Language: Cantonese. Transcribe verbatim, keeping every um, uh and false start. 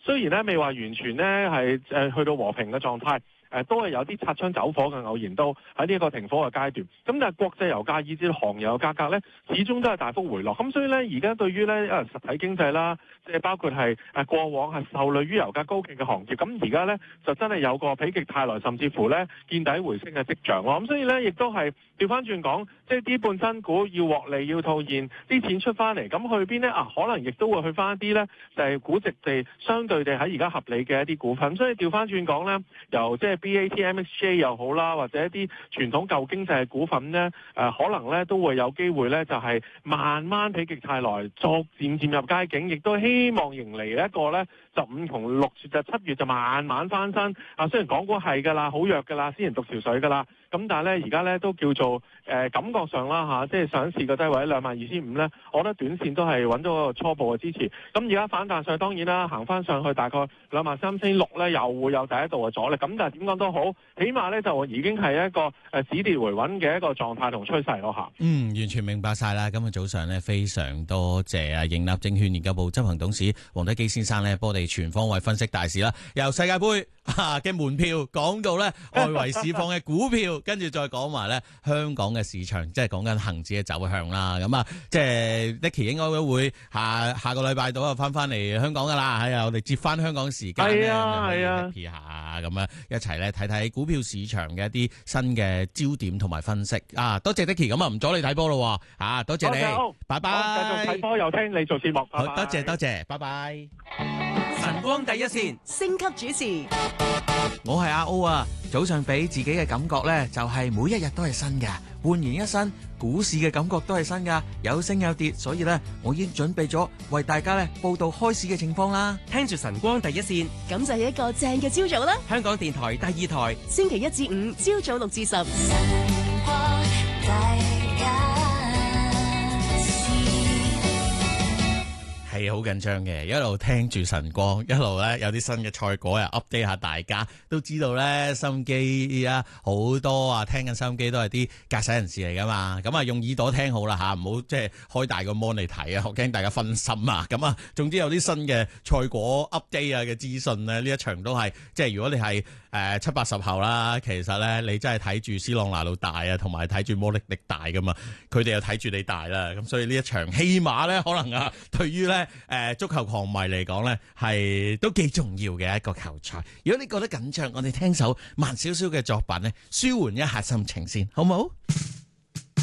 雖然咧未話完全咧係誒去到和平嘅狀態。誒都係有啲擦槍走火嘅偶然都喺呢一個停火嘅階段，咁但係國際油價以至航油價格咧，始終都係大幅回落，咁所以咧而家對於咧誒實體經濟啦，即係包括係誒過往係受累於油價高企嘅行業，咁而家咧就真係有個否極泰來，甚至乎咧見底回升嘅跡象喎，咁所以咧亦都係調翻轉講，即係啲半新股要獲利要套現，啲錢出翻嚟，咁去邊咧啊？可能亦都會去翻一啲咧，就係估值地相對地喺而家合理嘅一啲股份，所以調翻轉講咧，由即係B A T M X J 又好啦，或者一啲傳統舊經濟嘅股份咧，誒、呃、可能咧都會有機會咧，就係、是、慢慢否極泰來，逐漸漸入佳境，亦都希望迎嚟一個咧就五同六月就七月就慢慢翻身。啊，雖然港股係㗎啦，好弱㗎啦，先前獨潮水㗎啦，咁但係咧而家咧都叫做誒、呃、感覺上啦嚇、啊，即係上市個低位兩萬二千五咧，我覺得短線都係揾到個初步嘅支持。咁而家反彈上當然啦，行翻上去大概兩萬三千六咧，又會有第一度嘅阻力。咁但係點講都好，起碼咧就已經係一個誒止跌回穩嘅一個狀態同趨勢咯嚇。 嗯，完全明白晒啦。今日早上咧非常多謝啊，盈立證券研究部執行董事黃德基先生咧，幫我哋全方位分析大市啦。由世界盃嘅門票講到咧外圍市況嘅股票，跟住再講埋咧香港嘅市場，即係講緊恒指嘅走向啦。咁啊，即係 Nicky 應該都會下下個禮拜度啊翻翻嚟香港噶啦。係啊，我哋接翻香港時間咧， 係啊係啊 ，happy 下咁啊，一齊咧睇睇股票市場嘅一啲新嘅焦點同埋分析啊。多謝 Nicky，咁啊唔阻你睇波咯。啊，多謝你，拜拜。 繼續睇波又聽你做節目， 好，多謝多謝，拜拜。 晨光第一線， 星級主持， 我係阿 O 啊。早上俾自己嘅感覺呢，就係每一日都係新嘅，煥然一新。股市嘅感覺都係新噶，有升有跌，所以呢，我已經準備咗為大家呢報道開市嘅情況啦。聽住晨光第一線， 咁就係一個正嘅朝早啦。 香港電台第二台， 星期一至五朝早六至十。晨光第一係好緊張嘅，一路聽住晨光，一路咧有啲新嘅賽果啊 update 下大家，都知道咧收音機啊好多啊聽緊收音機都係啲駕駛人士嚟噶嘛，咁啊用耳朵聽好啦吓，唔好即係開大個 mon 嚟睇啊，我驚大家分心啊，咁啊總之有啲新嘅賽果 update 啊嘅資訊咧，呢一場都係即係如果你係誒、呃、七八十後啦，其實咧你真係睇住斯朗拿度大啊，同埋睇住摩力力大噶嘛，佢哋又睇住你大啦，咁所以呢一場起碼咧可能啊對於咧。誒、呃，足球狂迷嚟講呢係都幾重要嘅一個球賽。如果你覺得緊張，我哋聽首慢少少嘅作品呢，舒緩一下心情先，好唔好？